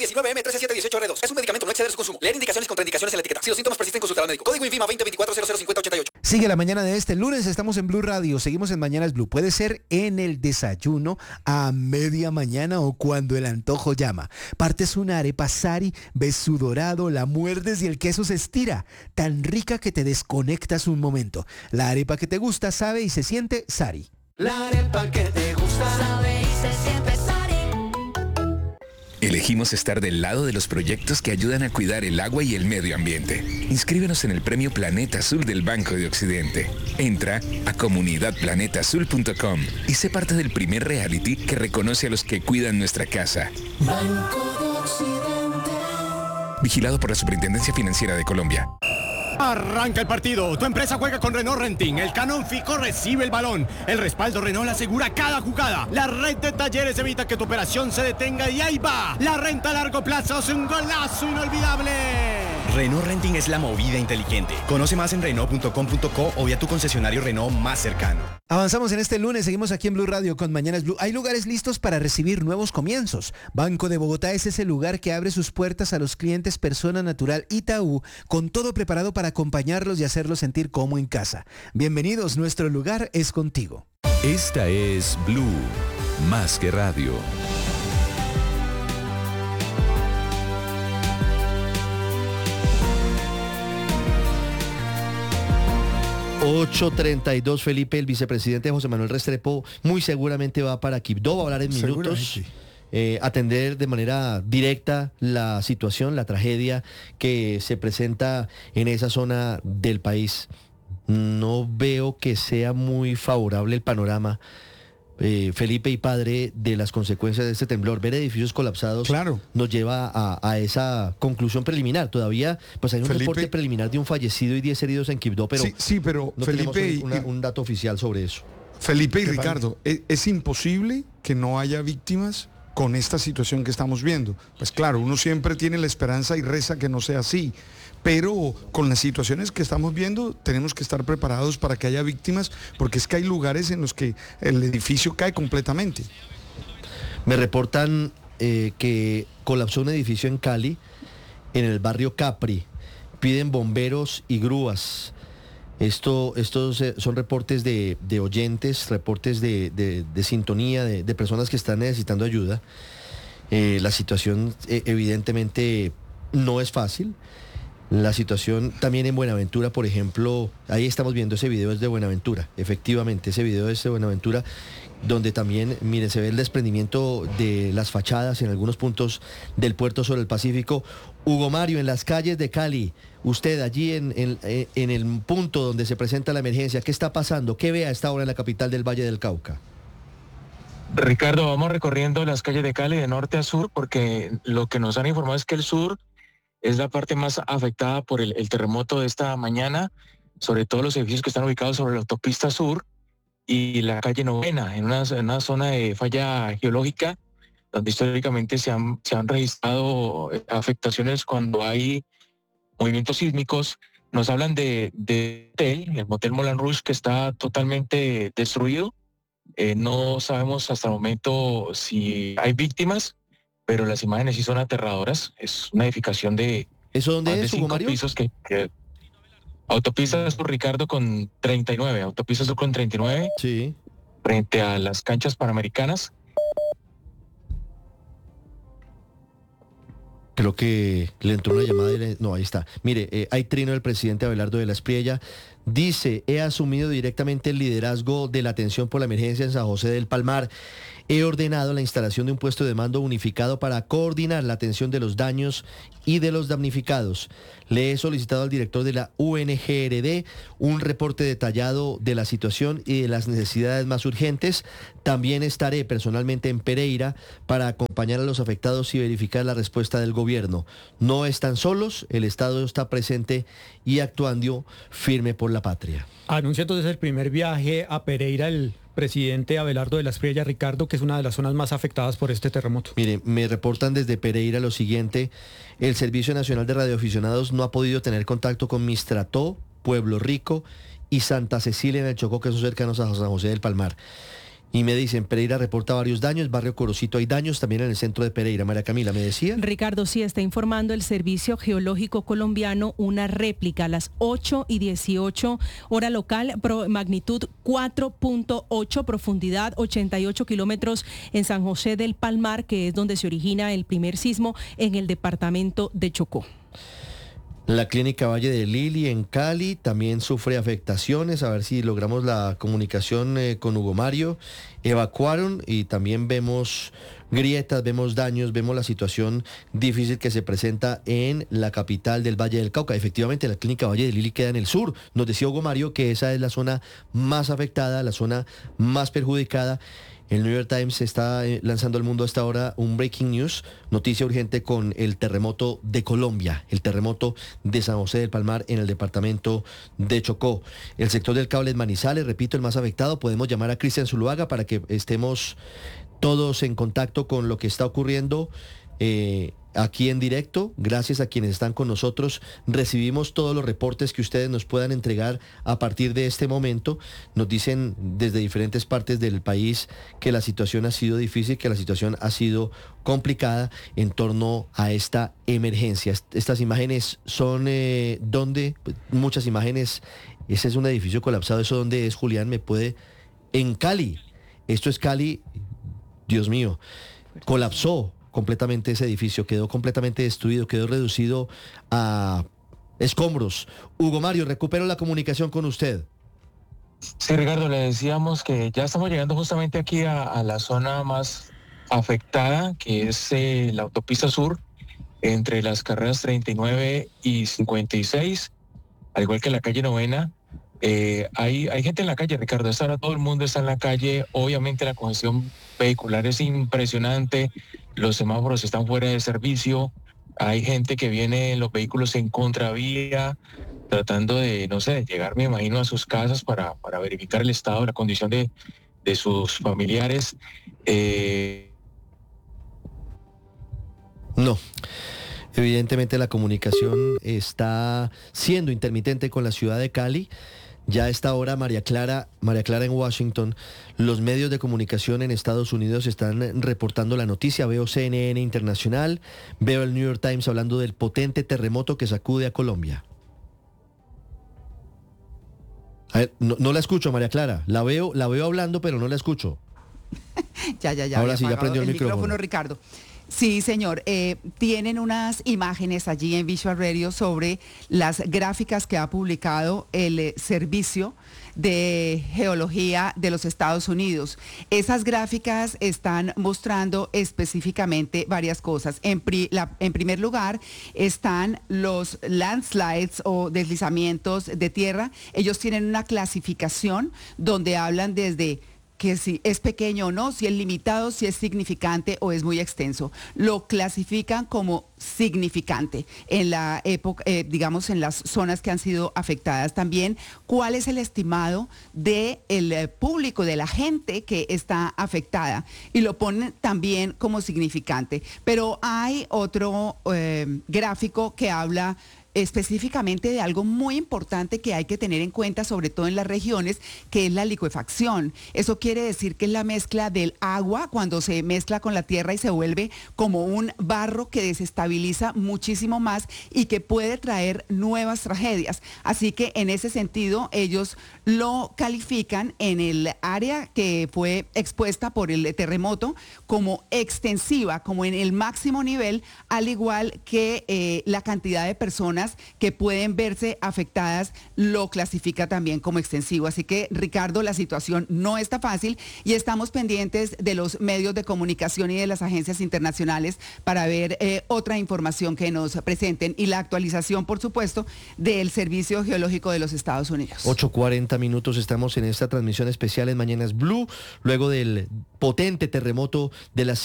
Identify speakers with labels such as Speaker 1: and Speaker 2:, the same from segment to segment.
Speaker 1: 19M13718R2. Es un medicamento, no exceder su consumo. Leer indicaciones y contraindicaciones en la etiqueta. Si los síntomas persisten, consultar al médico. Código INVIMA 2024-005088.
Speaker 2: Sigue la mañana de este lunes, estamos en Blue Radio, seguimos en Mañanas Blue. Puede ser en el desayuno, a media mañana o cuando el antojo llama. Partes una arepa Sari, ves su dorado, la muerdes y el queso se estira. Tan rica que te desconectas un momento. La arepa que te gusta sabe y se siente Sari.
Speaker 3: La arepa que te gusta sabe y se siente Sari.
Speaker 4: Elegimos estar del lado de los proyectos que ayudan a cuidar el agua y el medio ambiente. Inscríbenos en el Premio Planeta Azul del Banco de Occidente. Entra a comunidadplanetaazul.com y sé parte del primer reality que reconoce a los que cuidan nuestra casa.
Speaker 3: Banco de Occidente.
Speaker 4: Vigilado por la Superintendencia Financiera de Colombia.
Speaker 5: Arranca el partido, tu empresa juega con Renault Renting, el Canon Fico recibe el balón, el respaldo Renault asegura cada jugada, la red de talleres evita que tu operación se detenga y ahí va, la renta a largo plazo es un golazo inolvidable.
Speaker 6: Renault Renting es la movida inteligente. Conoce más en Renault.com.co o vía tu concesionario Renault más cercano.
Speaker 2: Avanzamos en este lunes, seguimos aquí en Blue Radio con Mañanas Blue. Hay lugares listos para recibir nuevos comienzos. Banco de Bogotá es ese lugar que abre sus puertas a los clientes Persona Natural Itaú, con todo preparado para acompañarlos y hacerlos sentir como en casa. Bienvenidos, nuestro lugar es contigo.
Speaker 7: Esta es Blue, más que radio.
Speaker 8: ...8:32, Felipe, el vicepresidente José Manuel Restrepo muy seguramente va para Quibdó, va a hablar en minutos, atender de manera directa la situación, la tragedia que se presenta en esa zona del país. No veo que sea muy favorable el panorama, Felipe, y padre, de las consecuencias de este temblor. Ver edificios colapsados nos lleva a esa conclusión preliminar. Todavía pues hay un reporte preliminar de un fallecido y 10 heridos en Quibdó, pero
Speaker 9: sí, pero
Speaker 8: no
Speaker 9: Felipe
Speaker 8: tenemos un dato oficial sobre eso.
Speaker 9: Felipe y Ricardo, es imposible que no haya víctimas con esta situación que estamos viendo. Pues claro, uno siempre tiene la esperanza y reza que no sea así, pero con las situaciones que estamos viendo tenemos que estar preparados para que haya víctimas, porque es que hay lugares en los que el edificio cae completamente.
Speaker 8: Me reportan que colapsó un edificio en Cali, en el barrio Capri. Piden bomberos y grúas. Estos son reportes de oyentes, reportes de sintonía, de personas que están necesitando ayuda. La situación evidentemente no es fácil. La situación también en Buenaventura, por ejemplo, ahí estamos viendo ese video, es de Buenaventura, efectivamente, ese video es de Buenaventura, donde también, miren, se ve el desprendimiento de las fachadas en algunos puntos del puerto sobre el Pacífico. Hugo Mario, en las calles de Cali, usted allí en el punto donde se presenta la emergencia, ¿qué está pasando? ¿Qué ve a esta hora en la capital del Valle del Cauca?
Speaker 10: Ricardo, vamos recorriendo las calles de Cali de norte a sur, porque lo que nos han informado es que el sur es la parte más afectada por el terremoto de esta mañana, sobre todo los edificios que están ubicados sobre la autopista sur y la calle Novena, en una zona de falla geológica, donde históricamente se han registrado afectaciones cuando hay movimientos sísmicos. Nos hablan de el motel Moulin Rouge, que está totalmente destruido. No sabemos hasta el momento si hay víctimas, pero las imágenes sí son aterradoras. Es una edificación de...
Speaker 8: ¿Eso dónde es, Hugo Mario?
Speaker 10: Pisos que Autopista Sur, Ricardo, con 39. Autopista Sur con 39.
Speaker 8: Sí.
Speaker 10: Frente a las canchas panamericanas.
Speaker 8: Creo que le entró una llamada y no, ahí está. Mire, hay trino del presidente Abelardo de la Espriella. Dice, he asumido directamente el liderazgo de la atención por la emergencia en San José del Palmar. He ordenado la instalación de un puesto de mando unificado para coordinar la atención de los daños y de los damnificados. Le he solicitado al director de la UNGRD un reporte detallado de la situación y de las necesidades más urgentes. También estaré personalmente en Pereira para acompañar a los afectados y verificar la respuesta del gobierno. No están solos, el Estado está presente y actuando firme por la patria.
Speaker 11: Anuncia entonces el primer viaje a Pereira el presidente Abelardo de la Espriella, Ricardo, que es una de las zonas más afectadas por este terremoto.
Speaker 8: Mire, me reportan desde Pereira lo siguiente: el Servicio Nacional de Radioaficionados no ha podido tener contacto con Mistrató, Pueblo Rico y Santa Cecilia en el Chocó, que son cercanos a San José del Palmar. Y me dicen, Pereira reporta varios daños, barrio Corocito hay daños, también en el centro de Pereira. María Camila, ¿me decía?
Speaker 12: Ricardo, sí, está informando el Servicio Geológico Colombiano una réplica a las 8:18 hora local, magnitud 4.8, profundidad 88 kilómetros en San José del Palmar, que es donde se origina el primer sismo en el departamento de Chocó.
Speaker 8: La clínica Valle de Lili en Cali también sufre afectaciones. A ver si logramos la comunicación con Hugo Mario. Evacuaron y también vemos grietas, vemos daños, vemos la situación difícil que se presenta en la capital del Valle del Cauca. Efectivamente, la clínica Valle de Lili queda en el sur. Nos decía Hugo Mario que esa es la zona más afectada, la zona más perjudicada. El New York Times está lanzando al mundo hasta ahora un breaking news, noticia urgente con el terremoto de Colombia, el terremoto de San José del Palmar en el departamento de Chocó. El sector del cable es Manizales, repito, el más afectado. Podemos llamar a Cristian Zuluaga para que estemos todos en contacto con lo que está ocurriendo aquí en directo. Gracias a quienes están con nosotros. Recibimos todos los reportes que ustedes nos puedan entregar a partir de este momento. Nos dicen desde diferentes partes del país que la situación ha sido difícil, que la situación ha sido complicada en torno a esta emergencia. Estas imágenes son ¿dónde? Muchas imágenes. Ese es un edificio colapsado. ¿Eso dónde es, Julián? ¿Me puede? En Cali. Esto es Cali. Dios mío. Colapsó completamente ese edificio, quedó completamente destruido, quedó reducido a escombros. Hugo Mario, recupero la comunicación con usted.
Speaker 10: Sí, Ricardo, le decíamos que ya estamos llegando justamente aquí a la zona más afectada, que es la autopista sur, entre las carreras 39 y 56, al igual que la calle Novena. Hay gente en la calle, Ricardo. Esta hora todo el mundo está en la calle. Obviamente la congestión vehicular es impresionante. Los semáforos están fuera de servicio. Hay gente que viene en los vehículos en contravía, tratando de, no sé, llegar, me imagino, a sus casas para verificar el estado, la condición de sus familiares.
Speaker 8: No. Evidentemente la comunicación está siendo intermitente con la ciudad de Cali. Ya a esta hora, María Clara en Washington, los medios de comunicación en Estados Unidos están reportando la noticia. Veo CNN Internacional, veo el New York Times hablando del potente terremoto que sacude a Colombia. A ver, no la escucho, María Clara. La veo hablando, pero no la escucho.
Speaker 13: Ya.
Speaker 8: Ahora sí, ya prendió el micrófono.
Speaker 13: Ricardo. Sí, señor. Tienen unas imágenes allí en Visual Radio sobre las gráficas que ha publicado el Servicio de Geología de los Estados Unidos. Esas gráficas están mostrando específicamente varias cosas. En primer lugar están los landslides o deslizamientos de tierra. Ellos tienen una clasificación donde hablan desde que si es pequeño o no, si es limitado, si es significante o es muy extenso. Lo clasifican como significante en la época, digamos, en las zonas que han sido afectadas. También, ¿cuál es el estimado del público, de la gente que está afectada? Y lo ponen también como significante. Pero hay otro gráfico que habla específicamente de algo muy importante que hay que tener en cuenta, sobre todo en las regiones, que es la licuefacción. Eso quiere decir que es la mezcla del agua cuando se mezcla con la tierra y se vuelve como un barro que desestabiliza muchísimo más y que puede traer nuevas tragedias. Así que en ese sentido ellos lo califican en el área que fue expuesta por el terremoto como extensiva, como en el máximo nivel, al igual que la cantidad de personas que pueden verse afectadas lo clasifica también como extensivo. Así que, Ricardo, la situación no está fácil y estamos pendientes de los medios de comunicación y de las agencias internacionales para ver otra información que nos presenten y la actualización, por supuesto, del Servicio Geológico de los Estados Unidos.
Speaker 8: 8:40 minutos, estamos en esta transmisión especial en Mañanas Blue, luego del potente terremoto de las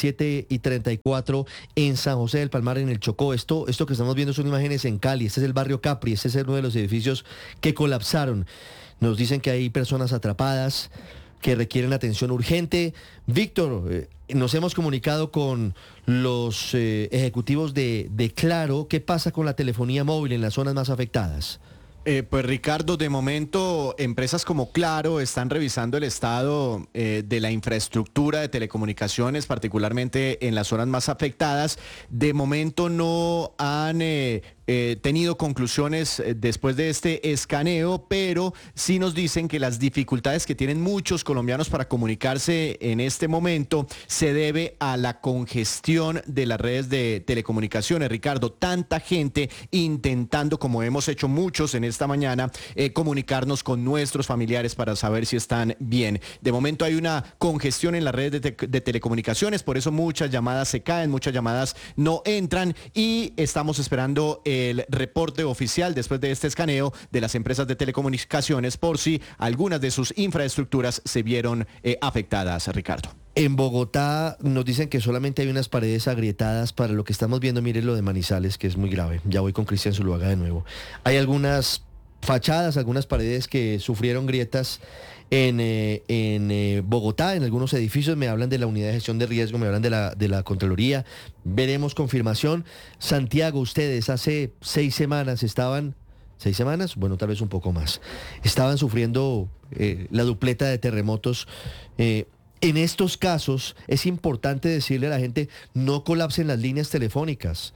Speaker 8: 7:34 en San José del Palmar, en el Chocó. Esto que estamos viendo son imágenes en Cali. Este es el barrio Capri, este es uno de los edificios que colapsaron. Nos dicen que hay personas atrapadas que requieren atención urgente. Víctor, nos hemos comunicado con los ejecutivos de Claro. ¿Qué pasa con la telefonía móvil en las zonas más afectadas?
Speaker 5: Pues Ricardo, de momento empresas como Claro están revisando el estado de la infraestructura de telecomunicaciones, particularmente en las zonas más afectadas. De momento no han tenido conclusiones después de este escaneo, pero sí nos dicen que las dificultades que tienen muchos colombianos para comunicarse en este momento se debe a la congestión de las redes de telecomunicaciones. Ricardo, tanta gente intentando, como hemos hecho muchos en esta mañana, comunicarnos con nuestros familiares para saber si están bien. De momento hay una congestión en las redes de telecomunicaciones, por eso muchas llamadas se caen, muchas llamadas no entran y estamos esperando el reporte oficial después de este escaneo de las empresas de telecomunicaciones por si algunas de sus infraestructuras se vieron afectadas, Ricardo.
Speaker 8: En Bogotá nos dicen que solamente hay unas paredes agrietadas para lo que estamos viendo. Miren lo de Manizales, que es muy grave. Ya voy con Cristian Zuluaga de nuevo. Hay algunas fachadas, algunas paredes que sufrieron grietas en Bogotá, en algunos edificios. Me hablan de la unidad de gestión de riesgo, me hablan de la Contraloría. Veremos confirmación. Santiago, ustedes hace 6 semanas estaban... 6 semanas, bueno, tal vez un poco más. Estaban sufriendo la dupleta de terremotos. En estos casos es importante decirle a la gente, no colapsen las líneas telefónicas.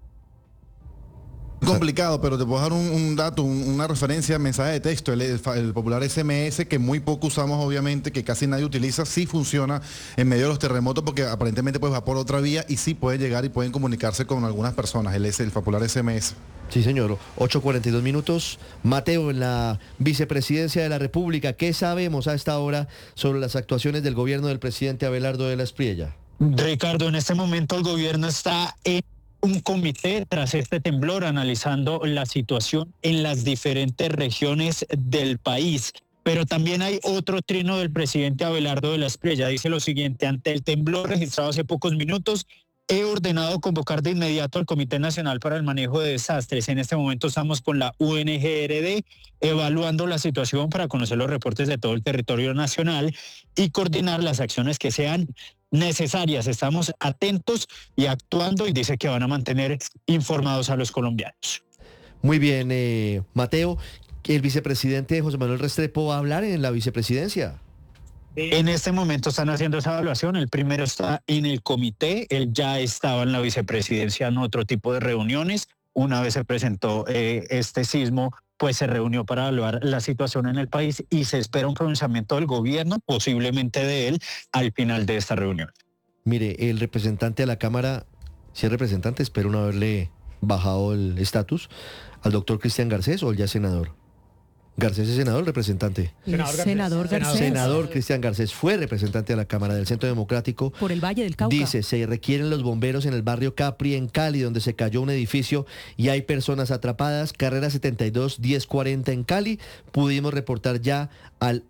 Speaker 14: Complicado, pero te puedo dar un dato, una referencia, mensaje de texto, el popular SMS, que muy poco usamos obviamente, que casi nadie utiliza, sí funciona en medio de los terremotos porque aparentemente pues va por otra vía y sí puede llegar y pueden comunicarse con algunas personas, el popular SMS.
Speaker 8: Sí, señor. 8:42 minutos. Mateo, en la vicepresidencia de la República, ¿qué sabemos a esta hora sobre las actuaciones del gobierno del presidente Abelardo de la Espriella?
Speaker 15: Ricardo, en este momento el gobierno está en un comité tras este temblor analizando la situación en las diferentes regiones del país. Pero también hay otro trino del presidente Abelardo de la Espriella. Dice lo siguiente: ante el temblor registrado hace pocos minutos, he ordenado convocar de inmediato al Comité Nacional para el Manejo de Desastres. En este momento estamos con la UNGRD evaluando la situación para conocer los reportes de todo el territorio nacional y coordinar las acciones que sean necesarias. Estamos atentos y actuando, y dice que van a mantener informados a los colombianos.
Speaker 8: Muy bien, Mateo. ¿El vicepresidente José Manuel Restrepo va a hablar en la vicepresidencia?
Speaker 15: En este momento están haciendo esa evaluación. El primero está en el comité. Él ya estaba en la vicepresidencia en otro tipo de reuniones. Una vez se presentó este sismo, pues se reunió para evaluar la situación en el país y se espera un pronunciamiento del gobierno, posiblemente de él, al final de esta reunión.
Speaker 8: Mire, el representante de la Cámara, si es representante, espero no haberle bajado el estatus, al doctor Cristian Garcés, o ya senador. Garcés es senador, representante.
Speaker 12: Senador Garcés.
Speaker 8: Senador Cristian Garcés fue representante de la Cámara del Centro Democrático.
Speaker 12: Por el Valle del Cauca.
Speaker 8: Dice, se requieren los bomberos en el barrio Capri, en Cali, donde se cayó un edificio y hay personas atrapadas. Carrera 72, 1040 en Cali. Pudimos reportar ya al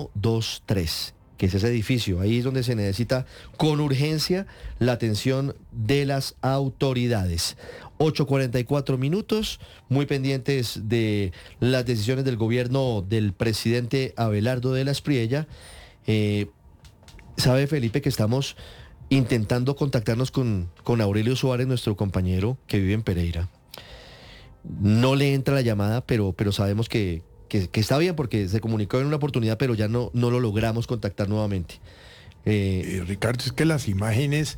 Speaker 8: 123, que es ese edificio. Ahí es donde se necesita con urgencia la atención de las autoridades. 8:44 minutos, muy pendientes de las decisiones del gobierno del presidente Abelardo de la Espriella. Sabe, Felipe, que estamos intentando contactarnos con Aurelio Suárez, nuestro compañero que vive en Pereira. No le entra la llamada, pero sabemos que está bien porque se comunicó en una oportunidad, pero ya no lo logramos contactar nuevamente.
Speaker 16: Ricardo, es que las imágenes...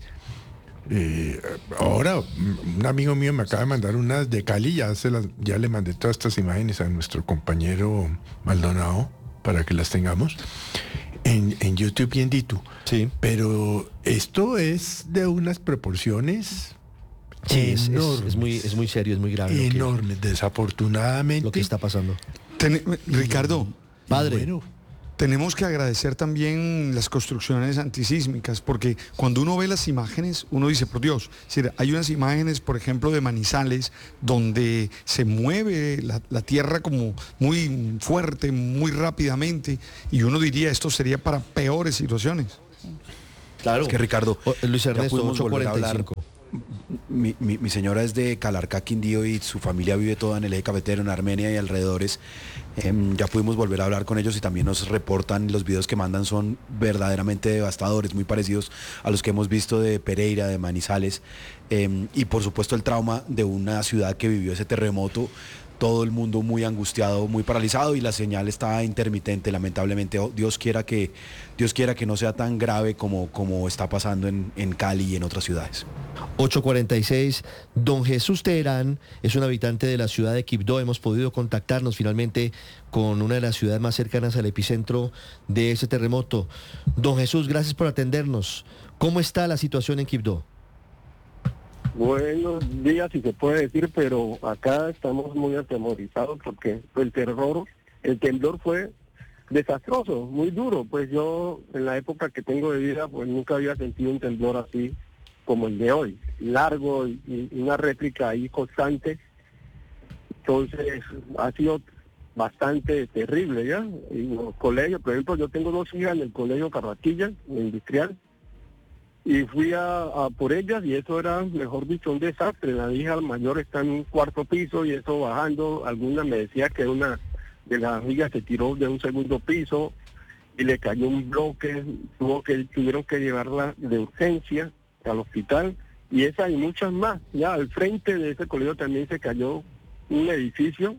Speaker 16: ahora un amigo mío me acaba de mandar unas de Cali, ya le mandé todas estas imágenes a nuestro compañero Maldonado para que las tengamos en YouTube y en Ditu.
Speaker 8: Sí.
Speaker 16: Pero esto es de unas proporciones
Speaker 8: es muy serio, es muy grave.
Speaker 16: Enorme, desafortunadamente.
Speaker 8: Lo que está pasando.
Speaker 9: Ricardo,
Speaker 8: padre.
Speaker 9: Bueno, tenemos que agradecer también las construcciones antisísmicas, porque cuando uno ve las imágenes, uno dice, por Dios, hay unas imágenes, por ejemplo, de Manizales, donde se mueve la tierra como muy fuerte, muy rápidamente, y uno diría, esto sería para peores situaciones.
Speaker 8: Claro.
Speaker 17: Es que, Ricardo,
Speaker 8: Luis Ernesto,
Speaker 17: 8:45. Mi señora es de Calarcá, Quindío, y su familia vive toda en el eje cafetero, en Armenia y alrededores. Ya pudimos volver a hablar con ellos y también nos reportan, los videos que mandan son verdaderamente devastadores, muy parecidos a los que hemos visto de Pereira, de Manizales, y por supuesto el trauma de una ciudad que vivió ese terremoto, todo el mundo muy angustiado, muy paralizado, y la señal está intermitente, lamentablemente. Dios quiera que no sea tan grave como está pasando en Cali y en otras ciudades.
Speaker 8: 8:46, don Jesús Teherán es un habitante de la ciudad de Quibdó. Hemos podido contactarnos finalmente con una de las ciudades más cercanas al epicentro de ese terremoto. Don Jesús, gracias por atendernos. ¿Cómo está la situación en Quibdó?
Speaker 18: Buenos días, si se puede decir, pero acá estamos muy atemorizados porque el temblor fue desastroso, muy duro. Pues yo, en la época que tengo de vida, pues nunca había sentido un temblor así como el de hoy, largo y una réplica ahí constante. Entonces ha sido bastante terrible, ¿ya? Y los colegios, por ejemplo, yo tengo 2 hijas en el colegio Carraquilla, en industrial, y fui a por ellas, y eso era, mejor dicho, un desastre. La hija mayor está en un 4º piso y eso bajando. Alguna me decía que una de las amigas se tiró de un 2º piso y le cayó un bloque, tuvieron que llevarla de urgencia al hospital, y esa y muchas más. Ya al frente de ese colegio también se cayó un edificio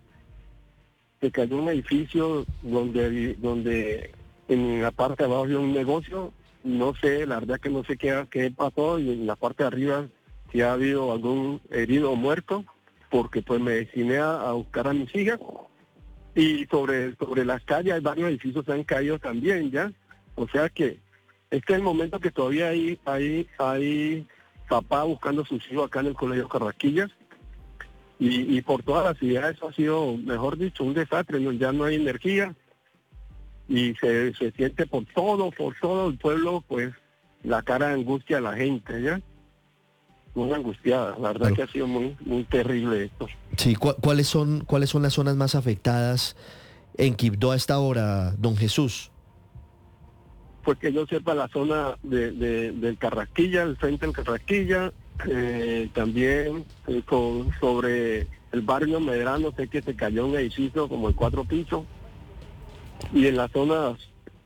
Speaker 18: donde en la parte de abajo había un negocio. No sé, la verdad que no sé qué pasó, y en la parte de arriba si ha habido algún herido o muerto, porque pues me destiné a buscar a mis hijas. Y sobre las calles hay varios edificios que han caído también, ¿ya? O sea que este es el momento que todavía hay papá buscando a sus hijos acá en el colegio Carraquillas, y por toda la ciudad eso ha sido, mejor dicho, un desastre. Ya no hay energía, y se siente por todo el pueblo, pues, la cara de angustia de la gente, ¿ya? Muy angustiada, la verdad. Claro. Que ha sido muy, muy terrible esto.
Speaker 8: Sí, ¿cuáles son las zonas más afectadas en Quibdó a esta hora, don Jesús?
Speaker 18: Pues que yo sepa, la zona del Carrasquilla, el frente del Carrasquilla, también sobre el barrio Medrano, sé que se cayó un edificio como el 4 pisos, y en las zonas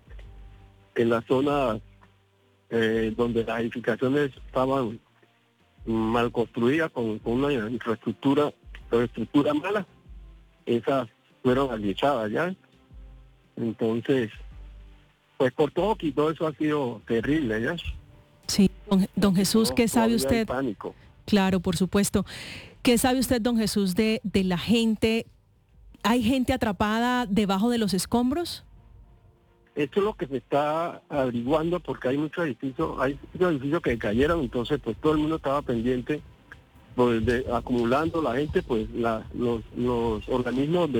Speaker 18: donde las edificaciones estaban mal construidas, con una infraestructura mala, esas fueron agliechadas ya. Entonces, pues por todo eso ha sido terrible, ¿ya?
Speaker 12: Sí, don Jesús, ¿qué sabe usted?
Speaker 18: Pánico.
Speaker 12: Claro, por supuesto. ¿Qué sabe usted, don Jesús, de la gente? ¿Hay gente atrapada debajo de los escombros?
Speaker 18: Esto es lo que se está averiguando, porque hay muchos edificios que cayeron, entonces pues todo el mundo estaba pendiente, pues acumulando la gente, pues los organismos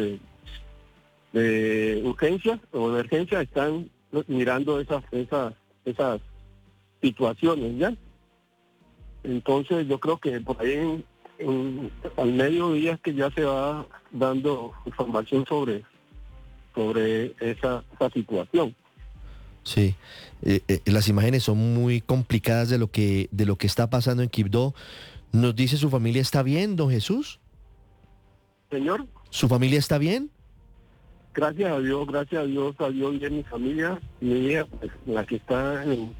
Speaker 18: de urgencia o emergencia están mirando esas situaciones, ¿ya? Entonces yo creo que por ahí al mediodía es que ya se va dando información sobre esa situación.
Speaker 8: Sí, las imágenes son muy complicadas de lo que está pasando en Quibdó. ¿Nos dice su familia está bien, don Jesús?
Speaker 18: Señor.
Speaker 8: ¿Su familia está bien?
Speaker 18: Gracias a Dios salió bien mi familia. Mi hija, pues, la que está en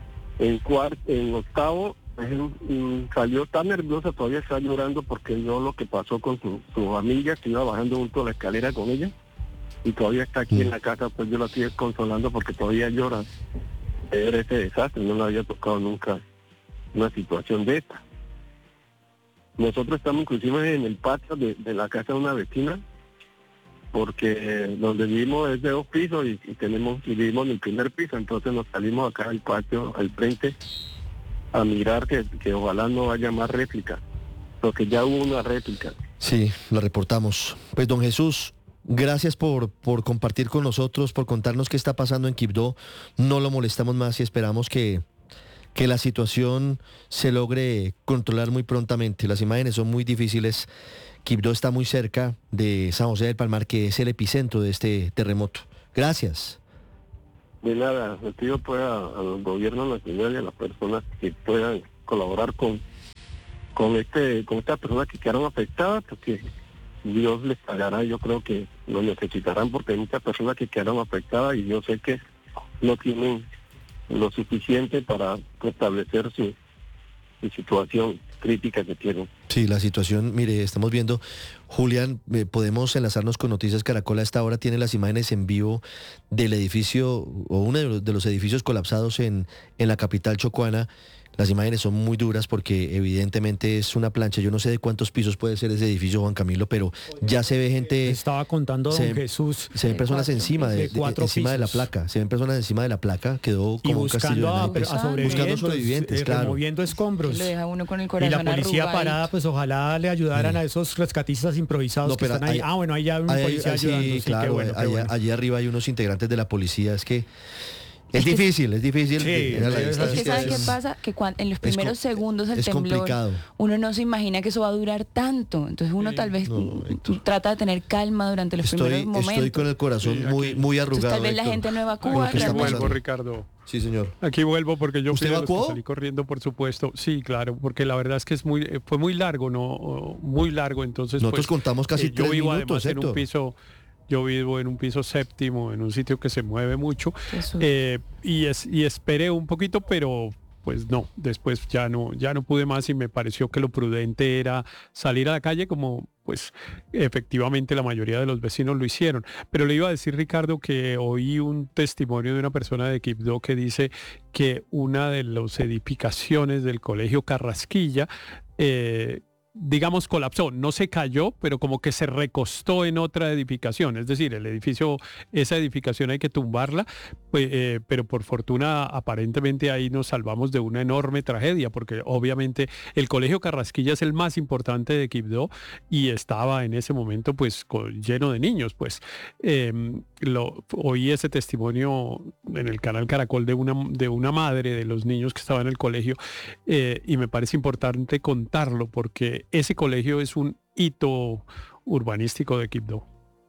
Speaker 18: 8º, salió tan nerviosa, todavía está llorando porque vio lo que pasó con su amiga, que iba bajando junto a la escalera con ella, y todavía está aquí en la casa. Pues yo la estoy consolando porque todavía llora de ver ese desastre. No le había tocado nunca una situación de esta. Nosotros estamos inclusive en el patio de la casa de una vecina, porque donde vivimos es de 2 pisos y vivimos en el primer piso. Entonces nos salimos acá al patio, al frente, a mirar que ojalá no haya más réplica, porque ya hubo una réplica.
Speaker 8: Sí, la reportamos. Pues don Jesús, gracias por compartir con nosotros, por contarnos qué está pasando en Quibdó. No lo molestamos más y esperamos que la situación se logre controlar muy prontamente. Las imágenes son muy difíciles. Quibdó está muy cerca de San José del Palmar, que es el epicentro de este terremoto. Gracias.
Speaker 18: De nada, les pido pues al gobierno nacional y a las personas que puedan colaborar con estas personas que quedaron afectadas, porque Dios les pagará, yo creo que lo necesitarán porque hay muchas personas que quedaron afectadas y yo sé que no tienen lo suficiente para restablecer su situación crítica que tienen.
Speaker 8: Sí, la situación, mire, estamos viendo, Julián, podemos enlazarnos con Noticias Caracol a esta hora, tiene las imágenes en vivo del edificio, o uno de los edificios colapsados en la capital chocuana. Las imágenes son muy duras porque evidentemente es una plancha. Yo no sé de cuántos pisos puede ser ese edificio, Juan Camilo, pero ya se ve gente...
Speaker 11: Estaba contando don Jesús.
Speaker 8: Se ven personas encima
Speaker 11: encima
Speaker 8: de la placa. Se ven personas encima de la placa. Quedó como un castillo de naipes.
Speaker 11: Buscando
Speaker 8: sobrevivientes, claro.
Speaker 11: Removiendo escombros.
Speaker 19: Lo deja uno con el corazón
Speaker 11: y la policía
Speaker 19: arrugadito.
Speaker 11: parada, pues ojalá le ayudaran a esos rescatistas improvisados que están ahí. Bueno, ahí ya hay un policía ayudando.
Speaker 8: Sí, claro,
Speaker 11: bueno.
Speaker 8: Allí arriba hay unos integrantes de la policía. Es que... Es difícil.
Speaker 19: Es que ¿sabe qué pasa? Que en los primeros segundos del temblor, complicado. Uno no se imagina que eso va a durar tanto. Entonces uno tal vez trata de tener calma durante los primeros momentos.
Speaker 8: Estoy con el corazón muy arrugado.
Speaker 19: Entonces, tal vez la gente no evacúa.
Speaker 16: Aquí vuelvo, Ricardo.
Speaker 8: Sí, señor.
Speaker 16: Aquí vuelvo porque yo
Speaker 8: ¿Usted evacuó?
Speaker 16: salí corriendo, por supuesto. Sí, claro, porque la verdad es que fue muy largo, ¿no? Muy largo, entonces...
Speaker 8: Nosotros contamos casi 3
Speaker 16: yo vivo
Speaker 8: minutos,
Speaker 16: además en un piso... Yo vivo en un piso séptimo, en un sitio que se mueve mucho, y esperé un poquito, pero pues no, después ya no pude más y me pareció que lo prudente era salir a la calle como pues efectivamente la mayoría de los vecinos lo hicieron. Pero le iba a decir, Ricardo, que oí un testimonio de una persona de Quibdó que dice que una de las edificaciones del colegio Carrasquilla digamos, colapsó, no se cayó, pero como que se recostó en otra edificación, es decir, esa edificación hay que tumbarla, pero por fortuna aparentemente ahí nos salvamos de una enorme tragedia, porque obviamente el colegio Carrasquilla es el más importante de Quibdó y estaba en ese momento pues lleno de niños, pues oí ese testimonio en el canal Caracol de una madre de los niños que estaba en el colegio y me parece importante contarlo porque ese colegio es un hito urbanístico de Quibdó.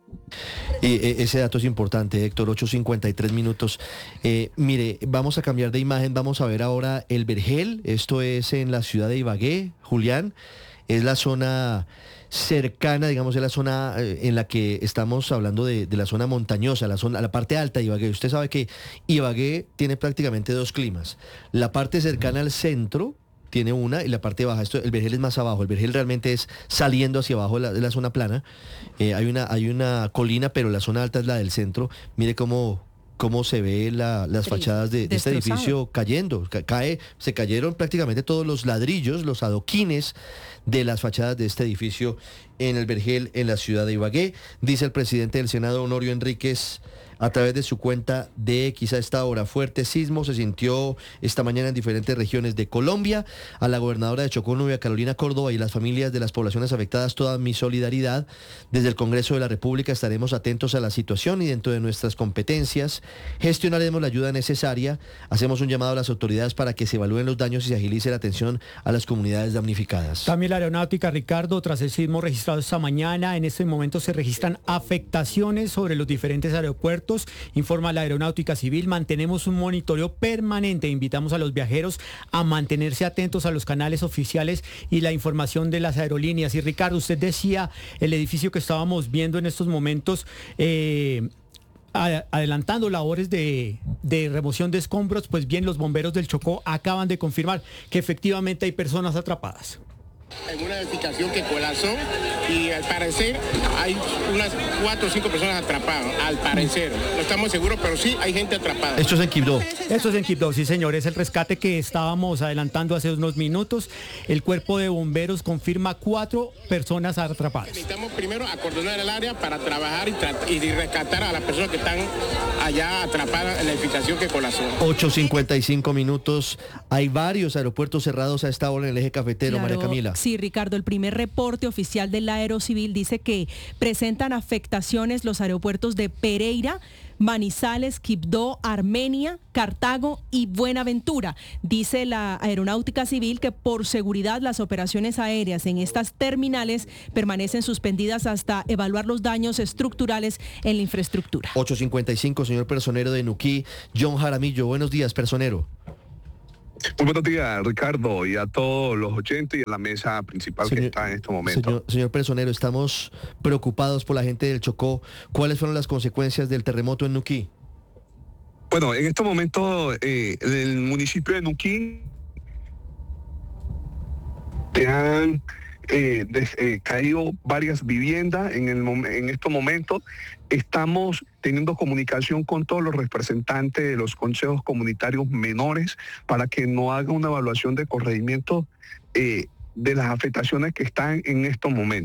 Speaker 8: Y ese dato es importante, Héctor, 8:53 minutos. Mire, vamos a cambiar de imagen, vamos a ver ahora el Vergel, esto es en la ciudad de Ibagué, Julián, es la zona cercana, digamos, es la zona en la que estamos hablando de la zona montañosa, la parte alta de Ibagué. Usted sabe que Ibagué tiene prácticamente 2 climas, la parte cercana al centro, tiene una, y la parte baja, el Vergel es más abajo, el Vergel realmente es saliendo hacia abajo de la zona plana, hay una colina, pero la zona alta es la del centro. Mire cómo se ve las fachadas de este edificio cayendo, se cayeron prácticamente todos los ladrillos, los adoquines de las fachadas de este edificio en el Vergel, en la ciudad de Ibagué. Dice el presidente del Senado, Honorio Enríquez, a través de su cuenta de X a esta hora: fuerte sismo se sintió esta mañana en diferentes regiones de Colombia. A la gobernadora de Chocó, Nubia Carolina Córdoba, y las familias de las poblaciones afectadas, toda mi solidaridad. Desde el Congreso de la República estaremos atentos a la situación y dentro de nuestras competencias gestionaremos la ayuda necesaria. Hacemos un llamado a las autoridades para que se evalúen los daños y se agilice la atención a las comunidades damnificadas.
Speaker 11: También la aeronáutica, Ricardo, tras el sismo registrado esta mañana, en este momento se registran afectaciones sobre los diferentes aeropuertos. Informa la Aeronáutica Civil, mantenemos un monitoreo permanente. Invitamos a los viajeros a mantenerse atentos a los canales oficiales y la información de las aerolíneas. Y Ricardo, usted decía el edificio que estábamos viendo en estos momentos, adelantando labores de remoción de escombros. Pues bien, los bomberos del Chocó acaban de confirmar que efectivamente hay personas atrapadas.
Speaker 20: En una edificación que colapsó y al parecer hay unas 4 o 5 personas atrapadas, al parecer. No estamos seguros, pero sí hay gente atrapada.
Speaker 8: Esto es en Quibdó.
Speaker 11: Esto es en Quibdó, sí señor, es el rescate que estábamos adelantando hace unos minutos. El cuerpo de bomberos confirma 4 personas atrapadas.
Speaker 20: Necesitamos primero acordonar el área para trabajar y rescatar a las personas que están allá atrapadas en la edificación que colapsó.
Speaker 8: 8:55 minutos. Hay varios aeropuertos cerrados a esta hora en el eje cafetero,
Speaker 12: Claro,
Speaker 8: María Camila.
Speaker 12: Sí, Ricardo, el primer reporte oficial del Aerocivil dice que presentan afectaciones los aeropuertos de Pereira, Manizales, Quibdó, Armenia, Cartago y Buenaventura. Dice la Aeronáutica Civil que por seguridad las operaciones aéreas en estas terminales permanecen suspendidas hasta evaluar los daños estructurales en la infraestructura.
Speaker 8: 8:55, señor personero de Nuquí, John Jaramillo. Buenos días, personero.
Speaker 21: Muy buenos días, Ricardo, y a todos los oyentes y a la mesa principal que está en este momento.
Speaker 8: Señor Personero, estamos preocupados por la gente del Chocó. ¿Cuáles fueron las consecuencias del terremoto en Nuquí?
Speaker 21: Bueno, en este momento, en el municipio de Nuquí te han caído varias viviendas. En estos momentos estamos teniendo comunicación con todos los representantes de los consejos comunitarios menores para que nos hagan una evaluación de corregimiento de las afectaciones que están en estos momentos.